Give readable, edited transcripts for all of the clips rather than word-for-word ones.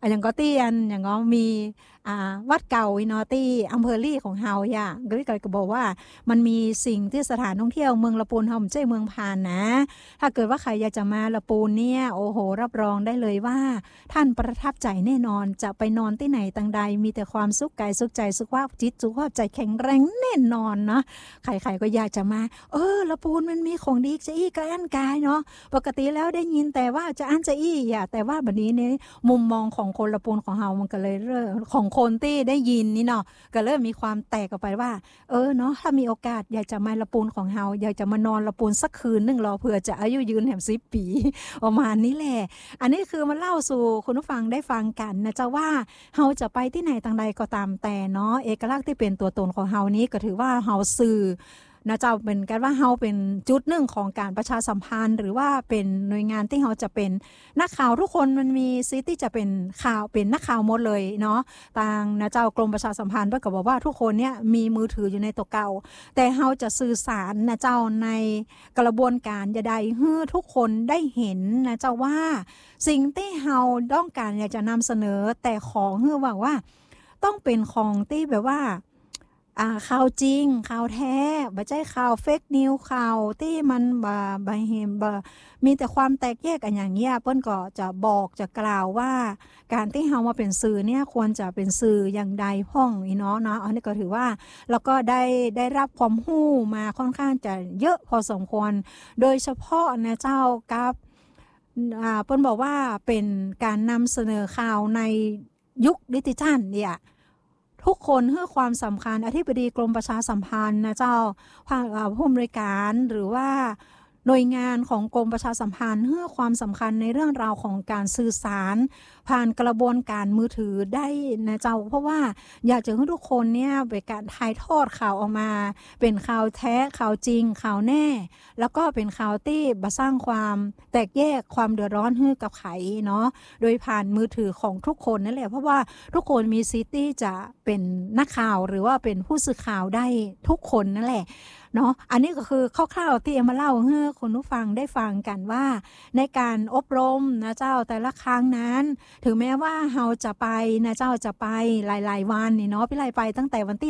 อย่างก็ตี้อันอย่างก็มีวัดเก่าอีเนาะที่อำเภอลี่ของเฮาย่ะก็บอกว่ามันมีสิ่งที่สถานท่องเที่ยวเมืองละปูนเฮาไม่ใช่เมืองพานนะถ้าเกิดว่าใครอยากจะมาละปูนเนี่ยโอ้โหรับรองได้เลยว่าท่านประทับใจแน่นอนจะไปนอนที่ไหนต่างใดมีแต่ความสุขกายสุขใจสุขภาพจิตสุขภาพใจแข็งแรงแน่นอนเนาะใครๆก็อยากจะมาละปูนมันมีของดีจะอี้กับอันกายเนาะปกติแล้วได้ยินแต่ว่าจะอันจะอี้แต่ว่าบัดนี้เนี่ยมุมมองของคนละปูนของเฮามันก็เลยเริ่มของคนที่ได้ยินนี่เนาะก็เริ่มมีความแตกออกไปว่าเนาะถ้ามีโอกาสอยากจะมาละปูนของเฮาอยากจะมานอนละปูนสักคืนนึงรอเผื่อจะอายุยืนแถม10 ปีประมาณนี้แหละอันนี้คือมาเล่าสู่คุณผู้ฟังได้ฟังกันนะจะว่าเฮาจะไปที่ไหนต่างใดก็ตามแต่เนาะเอกลักษณ์ที่เป็นตัวตนของเฮานี้ก็ถือว่าเฮาสื่อนะเจ้าเป็นกันว่าเฮาเป็นจุดหนึ่งของการประชาสัมพันธ์หรือว่าเป็นหน่วยงานที่เฮาจะเป็นนักข่าวทุกคนมันมีสิทธิ์ที่จะเป็นข่าวเป็นนักข่าวหมดเลยเนาะทางนะเจ้ากรมประชาสัมพันธ์เพิ่นก็บอกว่าทุกคนเนี่ยมีมือถืออยู่ในตัวเก่าแต่เฮาจะสื่อสารนะเจ้าในกระบวนการใดๆให้ทุกคนได้เห็นนะเจ้าว่าสิ่งที่เฮาต้องการอยากจะนำเสนอแต่ของคือว่าต้องเป็นของที่แบบว่าข่าวจริงข่าวแท้บ่ใช่ข่าวเฟกนิวข่าวที่มันบ่เห็นบ่มีแต่ความแตกแยกกันอย่างเงี้ยเปิ้นก็จะบอกจะกล่าวว่าการที่เฮามาเป็นสื่อเนี่ยควรจะเป็นสื่ออย่างใดพ้องอีเนาะอันนี้ก็ถือว่าแล้วก็ได้รับความรู้มาค่อนข้างจะเยอะพอสมควรโดยเฉพาะนะเจ้ากับเปิ้นบอกว่าเป็นการนำเสนอข่าวในยุคดิจิทัลเนี่ยทุกคนให้ความสำคัญอธิบดีกรมประชาสัมพันธ์นะเจ้าผู้อำนวยการหรือว่าหน่วยงานของกรมประชาสัมพันธ์ให้ความสำคัญในเรื่องราวของการสื่อสารผ่านกระบวนการมือถือได้นะเจ้าเพราะว่าอยากจะให้ทุกคนเนี่ยเป็นการถ่ายทอดข่าวออกมาเป็นข่าวแท้ข่าวจริงข่าวแน่แล้วก็เป็นข่าวที่บ่สร้างความแตกแยกความเดือดร้อนให้กับใครเนาะโดยผ่านมือถือของทุกคนนั่นแหละเพราะว่าทุกคนมีสิทธิ์ที่จะเป็นนักข่าวหรือว่าเป็นผู้สื่อข่าวได้ทุกคนนั่นแหละเนาะอันนี้ก็คือคร่าวๆที่มาเล่าให้คุณผู้ฟังได้ฟังกันว่าในการอบรมนะเจ้าแต่ละครั้งนั้นถึงแม้ว่าเฮาจะไปนะเจ้าจะไปหลายๆวันนี่เนาะพี่ไลไปตั้งแต่วันที่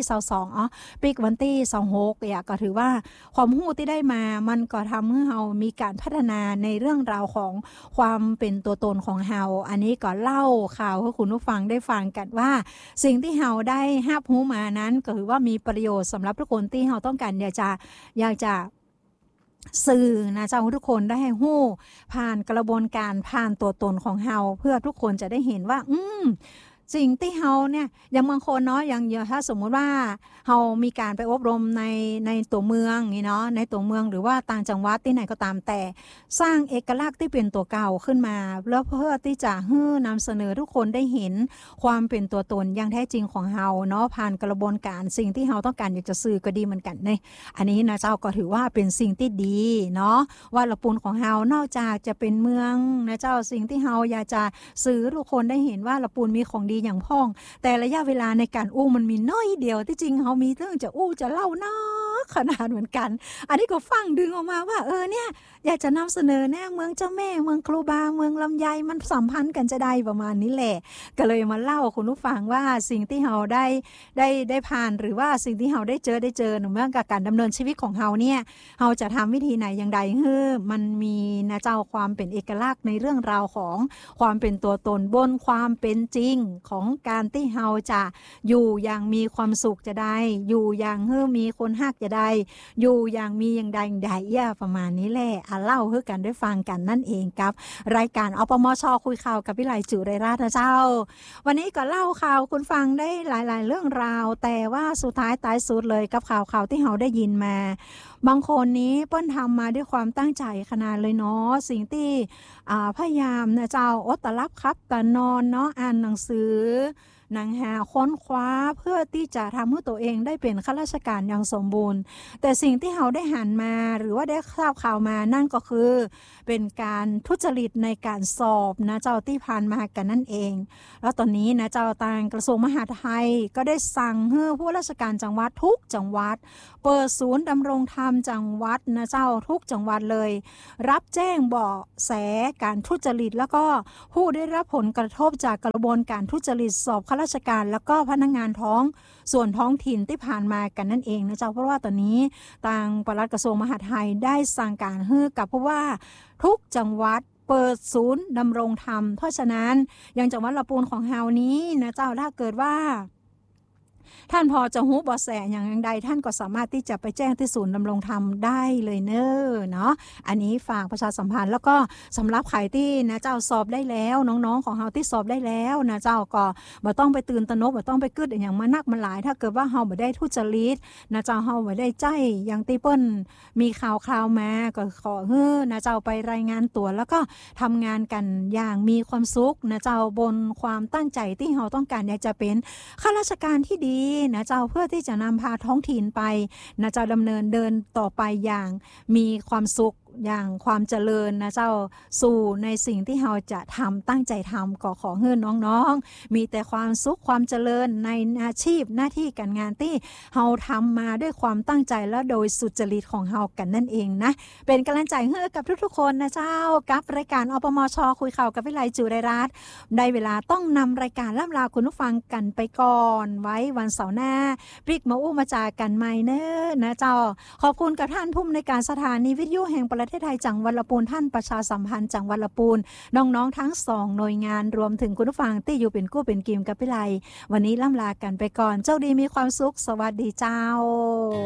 22ปีวันที่26ก็ถือว่าความรู้ที่ได้มามันก็ทำให้เฮามีการพัฒนาในเรื่องราวของความเป็นตัวตนของเฮาอันนี้ก็เล่าข่าวให้คุณผู้ฟังได้ฟังกันว่าสิ่งที่เฮาได้รับรู้มานั้นก็คือว่ามีประโยชน์สำหรับทุกคนที่เฮาต้องการอยากจะสื่อนะเจ้าทุกคนได้ให้ฮู้ผ่านกระบวนการผ่านตัวตนของเฮาเพื่อทุกคนจะได้เห็นว่าสิ่งที่เฮาเนี่ยอย่างบางคนเนาะอย่างถ้าสมมุติว่าเฮามีการไปอบรมในตัวเมืองนี่เนาะในตัวเมืองหรือว่าต่างจังหวัดที่ไหนก็ตามแต่สร้างเอกลักษณ์ที่เป็นตัวเก่าขึ้นมาแล้วเพื่อที่จะให้นำเสนอทุกคนได้เห็นความเป็นตัวตนอย่างแท้จริงของเฮาเนาะผ่านกระบวนการสิ่งที่เฮาต้องการอยากจะสื่อก็ดีเหมือนกันเนี่ยอันนี้นะเจ้าก็ถือว่าเป็นสิ่งที่ดีเนาะว่าละปูนของเฮานอกจากจะเป็นเมืองนะเจ้าสิ่งที่เฮาอยากจะสื่อทุกคนได้เห็นว่าละปูนมีของดีอย่างพ้องแต่ระยะเวลาในการอู้มันมีน้อยเดียวที่จริงเฮามีเรื่องจะอู้จะเล่านาขนาดเหมือนกันอันนี้ก็ฟังดึงออกมาว่าเนี่ยอยากจะนำเสนอแน่เมืองเจ้าแม่เมืองครูบาเมืองลำไยมันสัมพันธ์กันจะได้ประมาณนี้แหละก็เลยมาเล่าคุณผู้ฟังว่าสิ่งที่เฮาได้ผ่านหรือว่าสิ่งที่เฮาได้เจอเมื่อกับการดำเนินชีวิตของเฮาเนี่ยเฮาจะทำวิธีไหนอย่างใดให้มันมีนะเจ้าความเป็นเอกลักษณ์ในเรื่องราวของความเป็นตัวตนบนความเป็นจริงของการที่เฮาจะอยู่อย่างมีความสุขจะได้อยู่อย่างมีคนฮักจะได้อยู่อย่างมีอย่างใดประมาณนี้แหละเล่าให้กันได้ฟังกันนั่นเองครับรายการอปมช.คุยข่าวกับวิไลจุไรราชนะเจ้าวันนี้ก็เล่าข่าวคุณฟังได้หลายๆเรื่องราวแต่ว่าสุดท้ายตายสุดเลยกับข่าวที่เฮาได้ยินมาบางคนนี้เปิ้นทำมาด้วยความตั้งใจขนาดเลยเนาะสิ่งที่พยายามนะเจ้าอดตะรับครับแต่นอนเนาะอ่านหนังสือนางหาค้นคว้าเพื่อที่จะทำให้ตัวเองได้เป็นข้าราชการอย่างสมบูรณ์แต่สิ่งที่เราได้หันมาหรือว่าได้ทราบข่าวมานั่นก็คือเป็นการทุจริตในการสอบนะเจ้าที่ผ่านมากันนั่นเองแล้วตอนนี้นะเจ้าทางกระทรวงมหาดไทยก็ได้สั่งให้ผู้ราชการจังหวัดทุกจังหวัดเปิดศูนย์ดำรงธรรมจังหวัดนะเจ้าทุกจังหวัดเลยรับแจ้งเบาะแสการทุจริตแล้วก็ผู้ได้รับผลกระทบจากกระบวนการทุจริตสอบข้าราชการแล้วก็พนักงานส่วนท้องถิ่นที่ผ่านมากันนั่นเองนะเจ้าเพราะว่าตอนนี้ทางปลัดกระทรวงมหาดไทยได้สั่งการให้กับผู้ว่าทุกจังหวัดเปิดศูนย์ดำรงธรรมเพราะฉะนั้นอย่างจังหวัดลำพูนของเฮานี้นะเจ้าถ้าเกิดว่าท่านพอจะฮู้เบาะแสอย่างใดท่านก็สามารถที่จะไปแจ้งที่ศูนย์ดำรงธรรมได้เลยเนาะอันนี้ฝากประชาสัมพันธ์แล้วก็สำหรับใครที่นะเจ้าสอบได้แล้วน้องๆของเฮาที่สอบได้แล้วนะเจ้าก็บ่ต้องไปตื่นตระหนกบ่ต้องไปกึดอย่างมานักมาหลายถ้าเกิดว่าเฮาบ่ได้ทุจริตนะเจ้าเฮาบ่ได้ใจอย่างที่เปิ้นมีข่าวมาก็ขอให้นะเจ้าไปรายงานตัวแล้วก็ทำงานกันอย่างมีความสุขนะเจ้าบนความตั้งใจที่เฮาต้องการอยากจะเป็นข้าราชการที่ดีนะเจ้าเพื่อที่จะนำพาท้องถิ่นไปนะเจ้าดำเนินเดินต่อไปอย่างมีความสุขอย่างความเจริญนะเจ้าสู่ในสิ่งที่เราจะทำตั้งใจทำก็ขอให้น้องๆมีแต่ความสุขความเจริญในอาชีพหน้าที่การงานที่เราทำมาด้วยความตั้งใจและโดยสุจริตของเรากันนั่นเองนะเป็นกำลังใจให้กับทุกๆคนนะเจ้ากับรายการอปมช.คุยข่าวกับวิไลจุไรรัตน์ได้เวลาต้องนำรายการล่ำลาคุณผู้ฟังกันไปก่อนไว้วันเสาร์หน้าปิกมาอู้มาจากันใหม่เนอะนะเจ้าขอบคุณกับท่านผู้อำนวยการสถานีวิทยุแห่งประเทศไทยจังหวัดลำพูนท่านประชาสัมพันธ์จังหวัดลำพูนน้องๆทั้ง2หน่วยงานรวมถึงคุณผู้ฟังที่อยู่เป็นกู้เป็นกิมกับวิไลวันนี้ล่ำลากันไปก่อนเจ้าดีมีความสุขสวัสดีเจ้า